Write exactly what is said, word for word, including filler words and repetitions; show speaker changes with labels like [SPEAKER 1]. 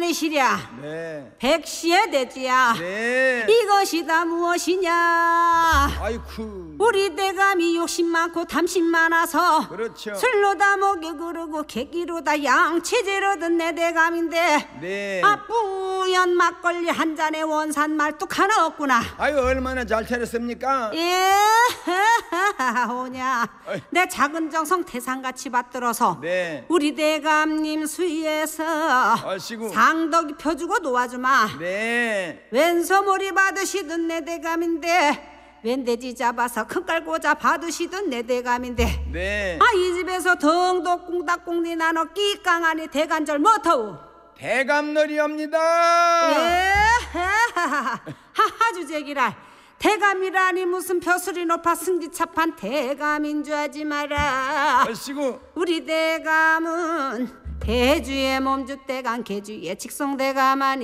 [SPEAKER 1] 내리시랴.
[SPEAKER 2] 네.
[SPEAKER 1] 백시의 대지야.
[SPEAKER 2] 네.
[SPEAKER 1] 이것이 다 무엇이냐.
[SPEAKER 2] 아이쿠.
[SPEAKER 1] 우리 대감이 욕심 많고 탐심 많아서
[SPEAKER 2] 그렇죠.
[SPEAKER 1] 술로 다 먹여 그러고 계기로 다 양치제로 든 내 대감인데
[SPEAKER 2] 네.
[SPEAKER 1] 아 뿌연 막걸리 한 잔에 원산 말뚝 하나 없구나.
[SPEAKER 2] 아유 얼마나 잘 차렸습니까?
[SPEAKER 1] 예, 오냐.
[SPEAKER 2] 어이.
[SPEAKER 1] 내 작은 정성 태산같이 받들어서
[SPEAKER 2] 네.
[SPEAKER 1] 우리 대감님 수위에서
[SPEAKER 2] 아시고.
[SPEAKER 1] 상덕이 펴주고 놓아주마.
[SPEAKER 2] 네.
[SPEAKER 1] 왼소머리 받으시던 내 대감인데 왼돼지 잡아서 큰 깔고자 받으시던 내 대감인데
[SPEAKER 2] 네.
[SPEAKER 1] 아 이 집에서 덩도 꿍닥꿍니 나눠 끼깡하니 대간절 못하오.
[SPEAKER 2] 대감놀이옵니다.
[SPEAKER 1] 예, 하하 주제기라. 대감이라니 무슨 벼슬이 높아 승기차판 대감인 줄 알지 마라.
[SPEAKER 2] 아시고.
[SPEAKER 1] 우리 대감은 대주의 몸주 대감 개주의 직송 대감 아니